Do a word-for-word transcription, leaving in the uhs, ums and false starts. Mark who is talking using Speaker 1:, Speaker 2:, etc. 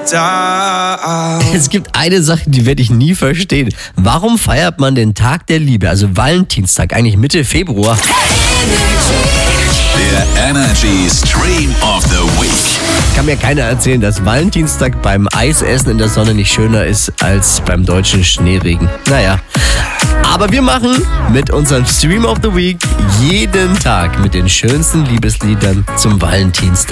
Speaker 1: down.
Speaker 2: Es gibt eine Sache, die werde ich nie verstehen. Warum feiert man den Tag der Liebe, also Valentinstag, eigentlich Mitte Februar?
Speaker 3: Der Energy Stream of the Week.
Speaker 2: Kann mir keiner erzählen, dass Valentinstag beim Eisessen in der Sonne nicht schöner ist als beim deutschen Schneeregen. Naja, aber wir machen mit unserem Stream of the Week jeden Tag mit den schönsten Liebesliedern zum Valentinstag.